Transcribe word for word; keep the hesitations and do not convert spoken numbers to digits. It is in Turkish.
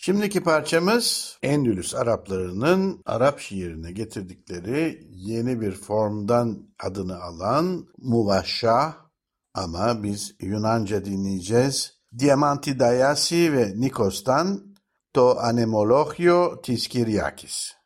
Şimdiki parçamız Endülüs Araplarının Arap şiirine getirdikleri yeni bir formdan adını alan Muvahşah, ama biz Yunanca dinleyeceğiz. Diamantidayasi ve Nikos'tan To Anemologio tis Kyriakis.